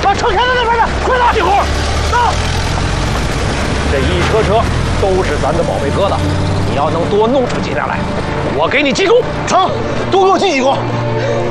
把车开到那边去，快点！ 一会儿到。 这一车车都是咱的宝贝疙瘩，你要能多弄出几辆来，我给你记功。 成，多给我记几功。